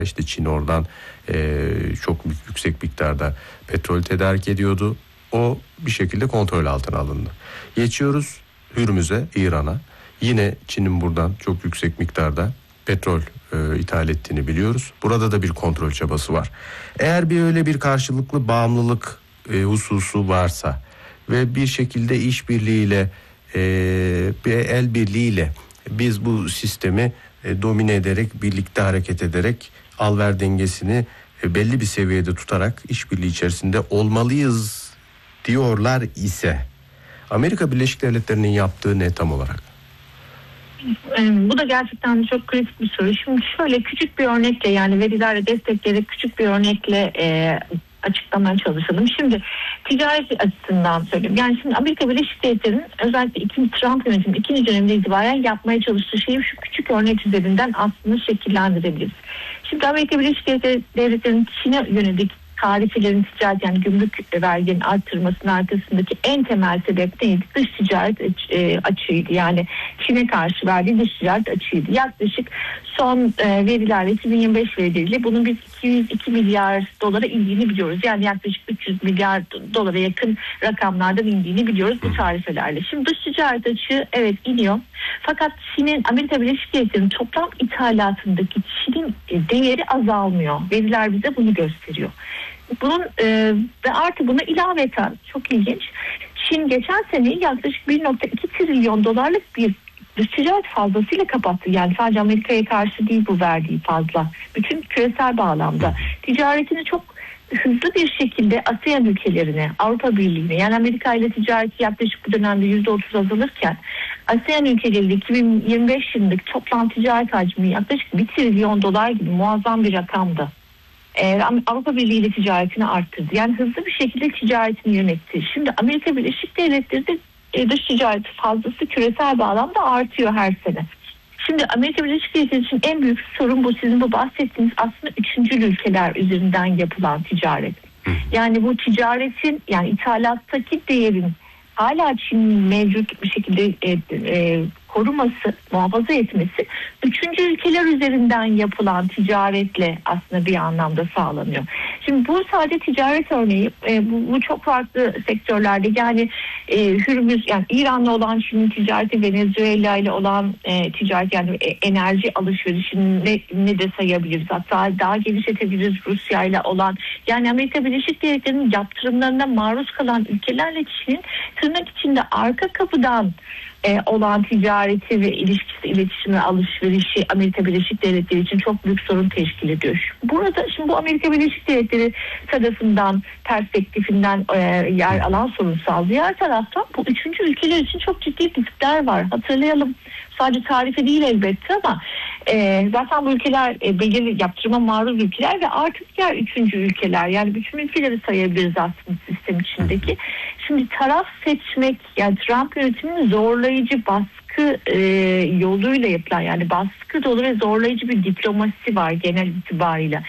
İşte Çin oradan çok yüksek miktarda petrol tedarik ediyordu. O bir şekilde kontrol altına alındı. Geçiyoruz Hürmüz'e, İran'a. Yine Çin'in buradan çok yüksek miktarda petrol ithal ettiğini biliyoruz. Burada da bir kontrol çabası var. Eğer öyle bir karşılıklı bağımlılık hususu varsa ve bir şekilde işbirliğiyle, bir el birliğiyle biz bu sistemi domine ederek, birlikte hareket ederek al-ver dengesini belli bir seviyede tutarak işbirliği içerisinde olmalıyız diyorlar ise Amerika Birleşik Devletleri'nin yaptığı ne tam olarak? Bu da gerçekten çok kritik bir soru. Şimdi şöyle küçük bir örnekle, yani verilerle destekleyerek küçük bir örnekle açıklamaya çalışalım. Şimdi ticaret açısından söyleyeyim. Yani şimdi Amerika Birleşik Devletleri'nin özellikle Trump yönetiminin ikinci döneminde itibaren yapmaya çalıştığı şeyi şu küçük örnek üzerinden aslında şekillendirebiliriz. Şimdi Amerika Birleşik Devletleri'nin Çin'e yönelik tarifelerin, ticaret yani gümrük verginin arttırmasının arkasındaki en temel sebep neydi? Dış ticaret açığıydı. Yani Çin'e karşı verdiği dış ticaret açığıydı. Yaklaşık son verilerle 2025 verileriyle bunun biz 202 milyar dolara indiğini biliyoruz. Yani yaklaşık 300 milyar dolara yakın rakamlardan indiğini biliyoruz bu tarifelerle. Şimdi dış ticaret açığı evet iniyor. Fakat Çin'in, Amerika Birleşik Devletleri'nin toplam ithalatındaki Çin'in değeri azalmıyor. Veriler bize bunu gösteriyor. Bunun ve artı buna ilaveten çok ilginç. Çin geçen seneyi yaklaşık 1.2 trilyon dolarlık bir dış ticaret fazlasıyla kapattı. Yani sadece Amerika'ya karşı değil bu verdiği fazla. Bütün küresel bağlamda ticaretini çok hızlı bir şekilde ASEAN ülkelerine, Avrupa Birliği'ne, yani Amerika ile ticareti yaklaşık bu dönemde %30 azalırken ASEAN ülkeleriyle 2025 yılındaki toplam ticaret hacmi yaklaşık 1 trilyon dolar gibi muazzam bir rakamdı. Avrupa Birliği ile ticaretini arttırdı. Yani hızlı bir şekilde ticaretini yönetti. Şimdi Amerika Birleşik Devletleri de dış ticaret fazlası küresel bağlamda artıyor her sene. Şimdi Amerika Birleşik Devletleri için en büyük sorun bu, sizin bu bahsettiğiniz aslında üçüncül ülkeler üzerinden yapılan ticaret. Yani bu ticaretin, yani ithalattaki değerin hala Çin'in mevcut bir şekilde koruması, muhafaza etmesi üçüncü ülkeler üzerinden yapılan ticaretle aslında bir anlamda sağlanıyor. Şimdi bu sadece ticaret örneği, bu çok farklı sektörlerde, yani Hürmüz, yani İran'la olan Çin'in ticareti, Venezuela ile olan ticaret, yani enerji alışverişini de sayabiliriz. Hatta daha genişletebiliriz Rusya ile olan, yani Amerika Birleşik Devletleri'nin yaptırımlarına maruz kalan ülkelerle Çin'in tırnak içinde arka kapıdan olan ticareti ve ilişkisi, iletişimi, alışverişi Amerika Birleşik Devletleri için çok büyük sorun teşkil ediyor. Burada şimdi bu Amerika Birleşik Devletleri tarafından, perspektifinden yer alan sorunsal. Diğer taraftan bu üçüncü ülkeler için çok ciddi riskler var. Hatırlayalım, sadece tarife değil elbette ama zaten bu ülkeler belirli yaptırıma maruz ülkeler ve artık diğer üçüncü ülkeler, yani bütün ülkeleri sayabiliriz aslında sistem içindeki. Şimdi taraf seçmek, yani Trump yönetiminin zorlayıcı baskı yoluyla yapılan, yani baskı dolu ve zorlayıcı bir diplomasi var genel itibariyle.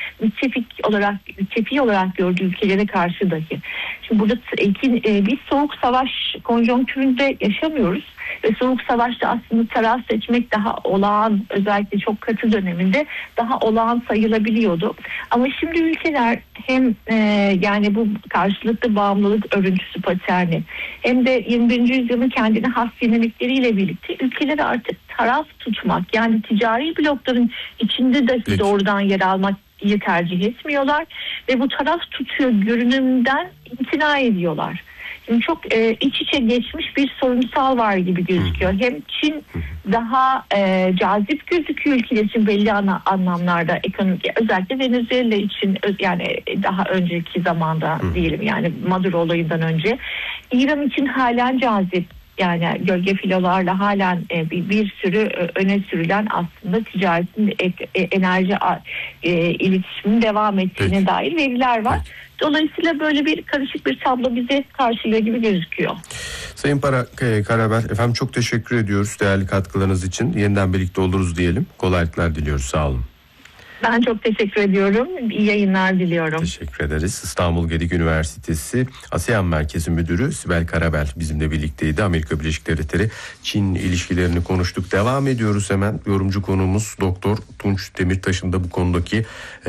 Müttefik olarak gördüğü ülkelere karşı dahi. Şimdi burada biz soğuk savaş konjonktüründe yaşamıyoruz. Ve soğuk savaşta aslında taraf seçmek daha olağan, özellikle çok katı döneminde daha olağan sayılabiliyordu. Ama şimdi ülkeler hem yani bu karşılıklı bağımlılık örüntüsü paterni, hem de 21. yüzyılın kendine has dinamikleriyle birlikte ülkeleri artık taraf tutmak, yani ticari blokların içinde dahi doğrudan yer almak iyi tercih etmiyorlar ve bu taraf tutuyor görünümden imtina ediyorlar. Şimdi çok iç içe geçmiş bir sorunsal var gibi gözüküyor. Hem Çin daha cazip gözüküyor ülkeler için belli anlamlarda, ekonomik, özellikle Venezuela için, yani daha önceki zamanda diyelim, yani Maduro olayından önce. İran için halen cazip. Yani gölge filolarla halen bir sürü öne sürülen aslında ticaretin, enerji iletişiminin devam ettiğine dair veriler var. Dolayısıyla böyle bir karışık bir tablo bize karşılıyor gibi gözüküyor. Sayın Karaber, efendim çok teşekkür ediyoruz değerli katkılarınız için. Yeniden birlikte oluruz diyelim. Kolaylıklar diliyoruz. Sağ olun. Ben çok teşekkür ediyorum. İyi yayınlar diliyorum. Teşekkür ederiz. İstanbul Gedik Üniversitesi ASEAN Merkezi Müdürü Sibel Karabel bizimle birlikteydi. Amerika Birleşik Devletleri Çin ilişkilerini konuştuk. Devam ediyoruz hemen. Yorumcu konuğumuz Doktor Tunç Demirtaş'ın da bu konudaki